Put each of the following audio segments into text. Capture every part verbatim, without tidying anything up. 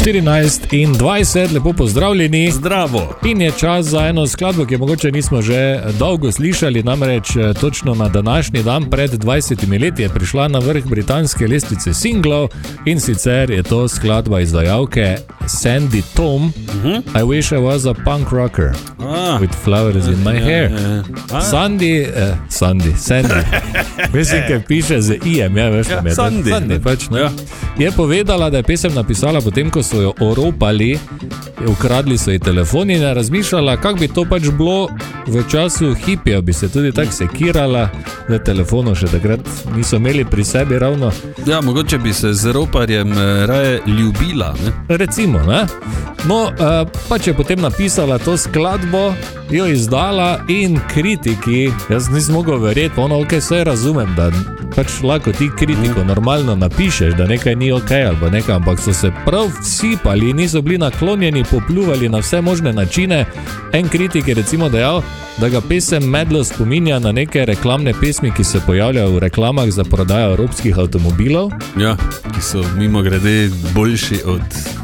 štirinajst in dvajset, lepo pozdravljeni. Zdravo. In je čas za eno skladbo, ki mogoče nismo že dolgo slišali, namreč točno na današnji dan pred dvajsetimi leti je prišla na vrh britanske lestvice singlov in sicer je to skladba izvajalke Sandy Tom, uh-huh. I wish I was a punk rocker ah. with flowers in my ja, hair. Ja, ja. Ah. Sandy, eh, Sandy, Sandy, mislim, kaj piše z ijem, ja, veš, ja, med, Sandy, Sandy pač, ne? Ja. Je povedala, da je pesem napisala potem, ko so jo oropali, ukradli so ji telefon in je razmišljala, kako bi to pač bilo v času hipija, bi se tudi tako sekirala, da telefonov še takrat niso imeli pri sebi ravno. Ja, mogoče bi se z roparjem raje ljubila, ne? Recimo, ne? No, pač je potem napisala to skladbo, jo izdala in kritiki, jaz nisem mogel verjeti, ono, ok, vse razumem, da pač lahko ti kritiko normalno napišeš, da nekaj ni ok ali nekaj, ampak so se prav sipali, niso bili naklonjeni, popljuvali na vse možne načine. En kritik je recimo dejal, da ga pesem medlo spominja na neke reklamne pesmi, ki se pojavljajo v reklamah za prodajo evropskih avtomobilov. Ja, ki so mimo grede boljši od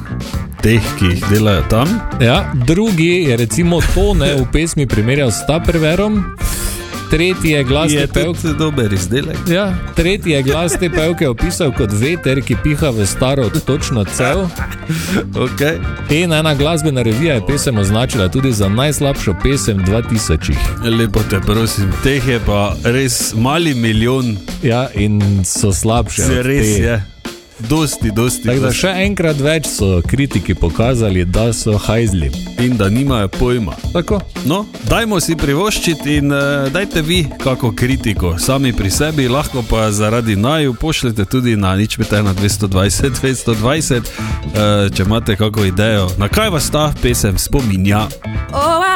teh, ki jih delajo tam. Ja, drugi je recimo tone v pesmi primerjal s Tupperwareom. Tretji je glas je te pevke. Je dober izdelek. Ja, tretji je glas te pevke opisal kot veter, ki piha v staro točno cev. Okay. In ena glasbena revija je pesem označila tudi za najslabšo pesem dva tisočih. Lepo te prosim, teh je pa res mali milijon. Ja, in so slabše. Res je. Dosti, dosti. Tako da še enkrat več so kritiki pokazali, da so hajzli. In da nimajo pojma. Tako. No, dajmo si privoščiti in uh, dajte vi kako kritiko sami pri sebi, lahko pa zaradi naju pošljete tudi na nič pet ena dvesto dvajset dvesto dvajset, uh, če imate kako idejo, na kaj vas ta pesem spominja.